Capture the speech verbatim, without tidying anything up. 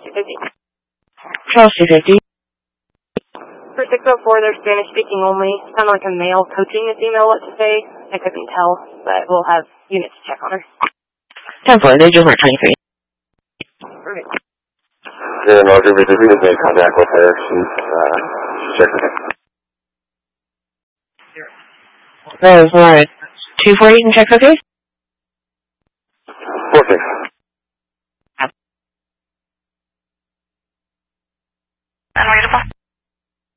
two fifty. Charles two fifty. For six oh four, they're Spanish speaking only. Sounded like a male coaching this email what to say. I couldn't tell, but we'll have units check on her. ten four, they just weren't twenty-three. Perfect. Yeah, no, give me the reason made contact with her. She's, uh, she's checking it. That was more two four eight and check okay? four six. And we're